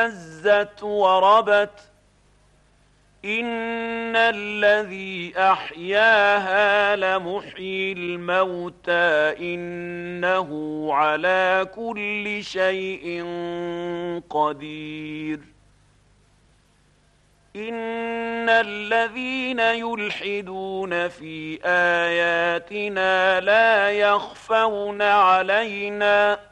هزت وربت إن الذي أحياها لمحيي الموتى إنه على كل شيء قدير إن الذين يلحدون في آياتنا لا يخفون علينا